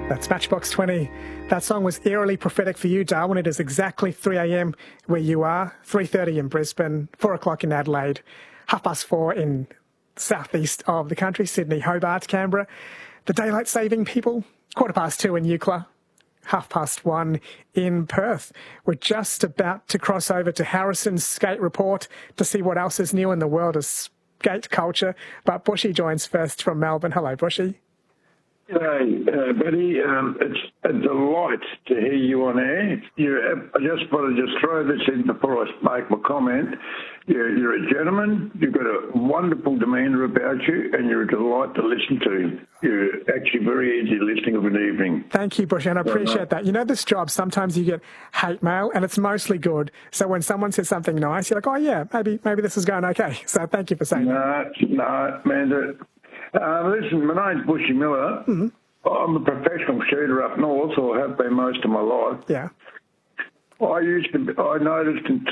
That's Matchbox 20. That song was eerily prophetic for you, Darwin. It is exactly 3 a.m. where you are, 3:30 in Brisbane, 4 o'clock in Adelaide, 4:30 in southeast of the country, Sydney, Hobart, Canberra. The daylight saving people, 2:15 in Eucla, 1:30 in Perth. We're just about to cross over to Harrison's skate report to see what else is new in the world of skate culture. But Bushy joins first from Melbourne. Hello, Bushy. G'day, Betty. It's a delight to hear you on air. I just want to throw this in before I make my comment. You're a gentleman, you've got a wonderful demeanour about you, and you're a delight to listen to. You're actually very easy listening of an evening. Thank you, Bush, and I appreciate that. You know, this job, sometimes you get hate mail, and it's mostly good. So when someone says something nice, you're like, oh, yeah, maybe this is going okay. So thank you for saying that. No, man. Listen, my name's Bushy Miller. Mm-hmm. I'm a professional shooter up north, or have been most of my life. Yeah. I noticed in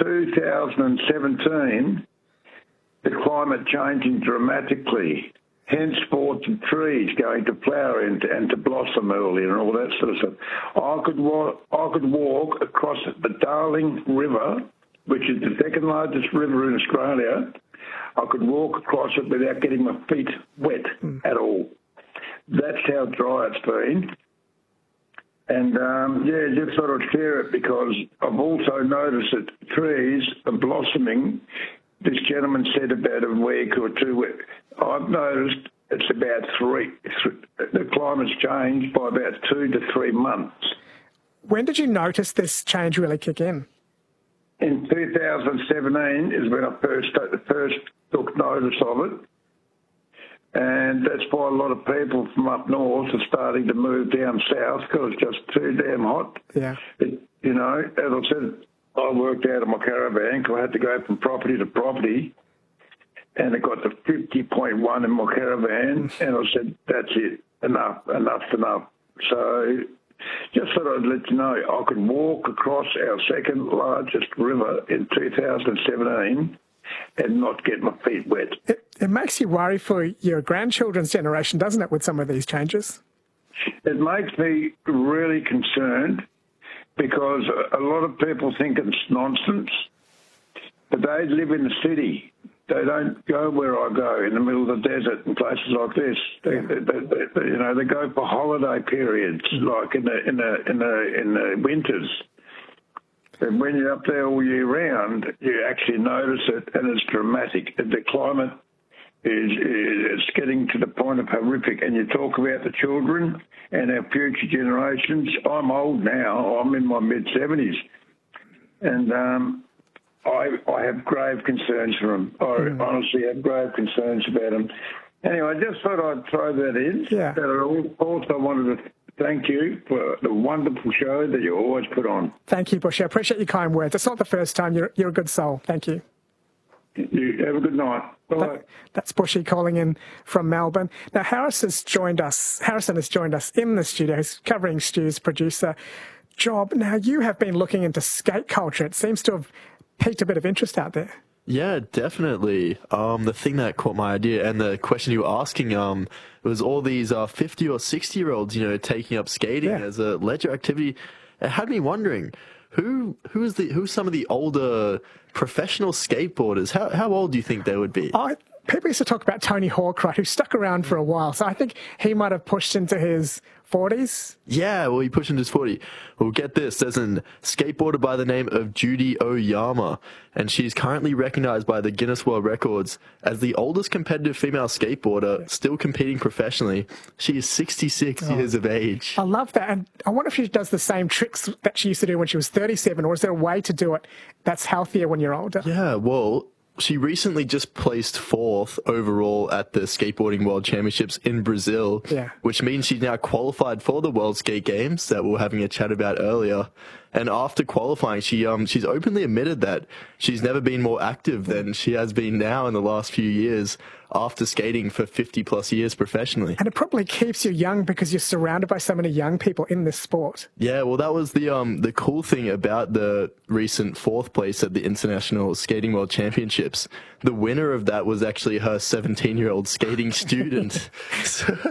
2017 the climate changing dramatically. Henceforth, the trees going to flower and to blossom early and all that sort of stuff. I could walk across the Darling River, which is the second largest river in Australia. I could walk across it without getting my feet wet at all. That's how dry it's been. And, just thought I'd share it because I've also noticed that trees are blossoming. This gentleman said about a week or two. I've noticed it's about the climate's changed by about 2 to 3 months. When did you notice this change really kick in? In 2017 is when I first took notice of it. And that's why a lot of people from up north are starting to move down south because it's just too damn hot. Yeah. As I said, I worked out of my caravan because I had to go from property to property. And it got to 50.1 in my caravan. And I said, that's it. Enough. So just thought I'd let you know I could walk across our second largest river in 2017 and not get my feet wet. It makes you worry for your grandchildren's generation, doesn't it, with some of these changes? It makes me really concerned because a lot of people think it's nonsense, but they live in the city. They don't go where I go, in the middle of the desert and places like this. They go for holiday periods, like in the winters. And when you're up there all year round, you actually notice it, and it's dramatic. The climate is getting to the point of horrific. And you talk about the children and our future generations. I'm old now. I'm in my mid-70s. And I have grave concerns for them. I honestly have grave concerns about them. Anyway, I just thought I'd throw that in. Yeah. But I also wanted to thank you for the wonderful show that you always put on. Thank you, Bush. I appreciate your kind words. It's not the first time. You're a good soul. Thank you. You have a good night. Bye. That's Bushy calling in from Melbourne. Now, Harrison has joined us in the studio. He's covering Stu's producer job. Now, you have been looking into skate culture. It seems to have piqued a bit of interest out there. Yeah, definitely. The thing that caught my idea and the question you were asking was all these 50 or 60-year-olds, taking up skating as a leisure activity. It had me wondering, who's some of the older professional skateboarders? How old do you think they would be? People used to talk about Tony Hawk, right, who stuck around for a while. So I think he might have pushed into his 40s. Yeah, well, he pushed into his 40s. Well, get this. There's a skateboarder by the name of Judy Oyama, and she's currently recognized by the Guinness World Records as the oldest competitive female skateboarder still competing professionally. She is 66 years of age. I love that. And I wonder if she does the same tricks that she used to do when she was 37, or is there a way to do it that's healthier when you're older? Yeah, well, she recently just placed 4th overall at the Skateboarding World Championships in Brazil, which means she's now qualified for the World Skate Games that we were having a chat about earlier. And after qualifying, she's openly admitted that she's never been more active than she has been now in the last few years after skating for 50-plus years professionally. And it probably keeps you young because you're surrounded by so many young people in this sport. Yeah, well, that was the cool thing about the recent 4th place at the International Skating World Championships. The winner of that was actually her 17-year-old skating student. So